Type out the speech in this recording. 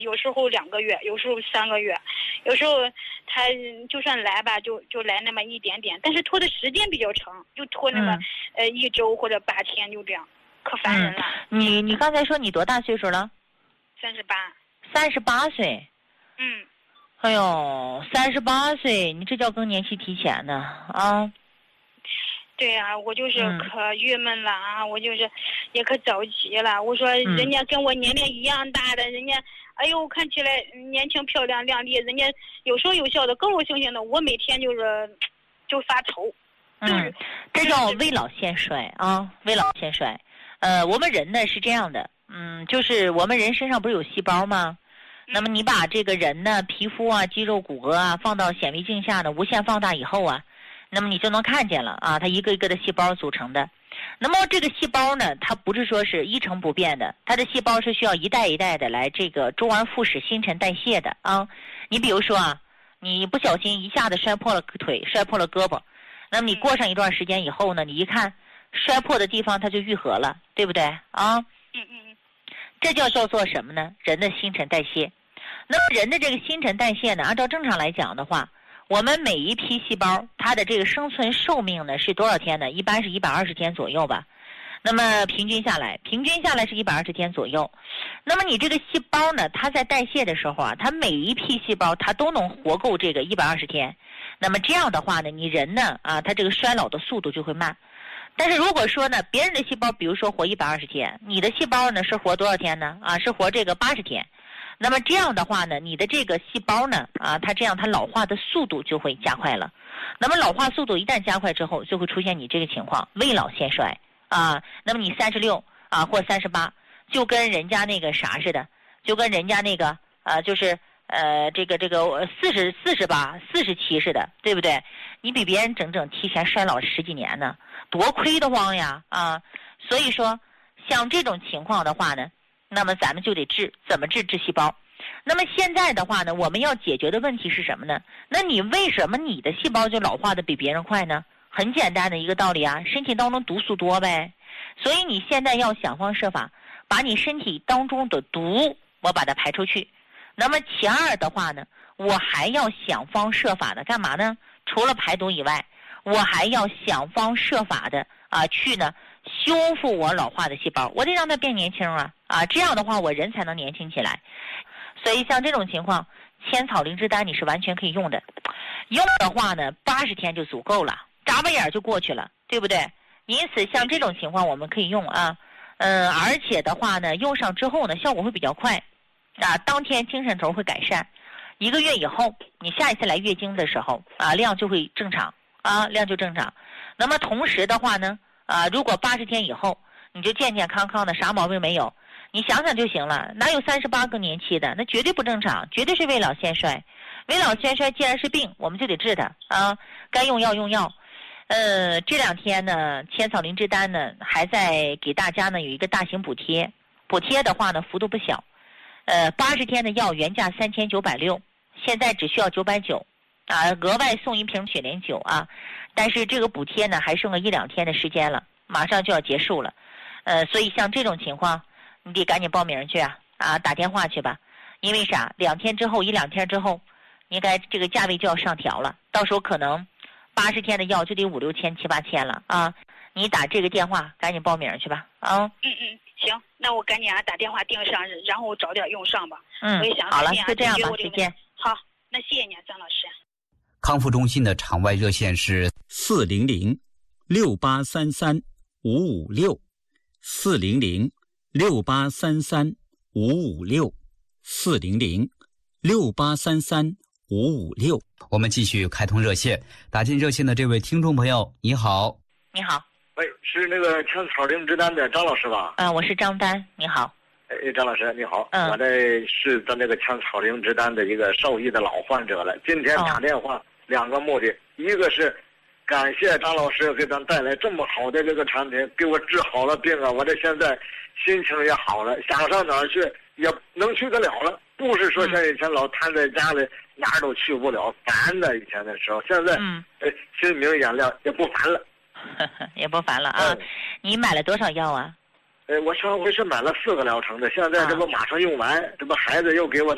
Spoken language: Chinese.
有时候2个月，有时候3个月，有时候他就算来吧，就来那么一点点，但是拖的时间比较长，就拖那么1周或者8天，就这样，可烦人了。 你刚才说你多大岁数了？38岁。哎呦，38岁，你这叫更年期提前呢啊！ 对啊，我就是可郁闷了啊！我就是也可着急了。我说人家跟我年龄一样大的，人家哎呦看起来年轻漂亮靓丽，人家有说有笑的，高高兴兴的。我每天就发愁。 这叫未老先衰啊，未老先衰。我们人呢是这样的，就是我们人身上不是有细胞吗？那么你把这个人呢，皮肤啊、肌肉、骨骼啊，放到显微镜下呢，无限放大以后啊，那么你就能看见了啊，它一个一个的细胞组成的。那么这个细胞呢，它不是说是一成不变的，它的细胞是需要一代一代的来这个周而复始、新陈代谢的啊。你比如说啊，你不小心一下子摔破了腿、摔破了胳膊，那么你过上一段时间以后呢，你一看摔破的地方它就愈合了，对不对啊？这叫做什么呢？人的新陈代谢。那么人的这个新陈代谢呢，按照正常来讲的话，我们每一批细胞它的这个生存寿命呢是多少天呢？一般是120天左右吧。那么平均下来是120天左右。那么你这个细胞呢，它在代谢的时候啊，它每一批细胞它都能活够这个120天。那么这样的话呢，你人呢它这个衰老的速度就会慢。但是如果说呢，别人的细胞比如说活120天，你的细胞呢是活多少天呢？是活这个80天。那么这样的话呢，你的这个细胞呢它这样它老化的速度就会加快了。那么老化速度一旦加快之后，就会出现你这个情况，未老先衰那么你36或38，就跟人家那个啥似的，就跟人家那个就是这个48、47似的，对不对？你比别人整整提前衰老10几年呢，多亏得慌呀所以说像这种情况的话呢，那么咱们就得怎么治细胞。那么现在的话呢，我们要解决的问题是什么呢？那你为什么你的细胞就老化的比别人快呢？很简单的一个道理啊，身体当中毒素多呗。所以你现在要想方设法把你身体当中的毒我把它排出去。那么其二的话呢，我还要想方设法的干嘛呢？除了排毒以外，我还要想方设法的去呢修复我老化的细胞，我得让它变年轻这样的话我人才能年轻起来。所以像这种情况，千草灵芝丹你是完全可以用的。用的话呢，80天就足够了，眨巴眼就过去了，对不对？因此像这种情况我们可以用而且的话呢，用上之后呢，效果会比较快当天精神头会改善。1个月以后，你下一次来月经的时候量就会正常量就正常。那么同时的话呢如果80天以后你就健健康康的，啥毛病没有，你想想就行了。哪有38更年期的？那绝对不正常，绝对是未老先衰。未老先衰既然是病，我们就得治它该用药用药。这2天呢，千草灵芝丹呢还在给大家呢有一个大型补贴，补贴的话呢幅度不小。80天的药原价3960，现在只需要990额外送1瓶雪莲酒但是这个补贴呢还剩个1-2天的时间了，马上就要结束了。所以像这种情况，你得赶紧报名去打电话去吧。因为啥？2天之后、1-2天之后，应该这个价位就要上调了，到时候可能80天的药就得5-6千、7-8千了你打这个电话赶紧报名去吧行，那我赶紧打电话订上，然后早点用上吧。我也想好了，就这样吧，再见。 好，那谢谢你张老师。 康复中心的场外热线是400-683-556，400-683-556。我们继续开通热线，打进热线的这位听众朋友，你好。 你好。 喂，是那个千草灵芝丹的张老师吧？ 我是张丹，你好。 张老师你好。我这是咱这个千草灵芝丹的一个受益的老患者了。今天打电话2个目的，一个是感谢张老师给咱带来这么好的这个产品，给我治好了病我这现在心情也好了，想上哪儿去也能去得了了，不是说像以前老瘫在家里哪儿都去不了，烦的以前的时候，现在心明眼亮，也不烦了。 也不烦了你买了多少药我上回是买了4个疗程的，现在这不马上用完，这不孩子又给我